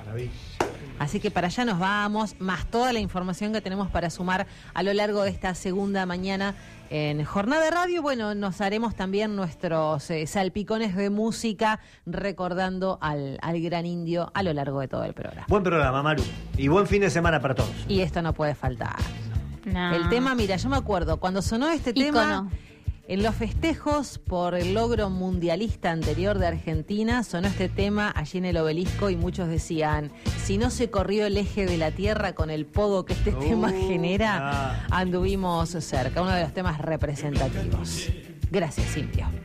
Maravilla. Así que para allá nos vamos, más toda la información que tenemos para sumar a lo largo de esta segunda mañana en Jornada de Radio. Bueno, nos haremos también nuestros salpicones de música recordando al gran Indio a lo largo de todo el programa. Buen programa, Maru. Y buen fin de semana para todos. Y esto no puede faltar. No. El tema, mira, yo me acuerdo, cuando sonó este tema... En los festejos por el logro mundialista anterior de Argentina, sonó este tema allí en el Obelisco y muchos decían, si no se corrió el eje de la Tierra con el pogo que este tema genera, anduvimos cerca, uno de los temas representativos. Gracias, Indio.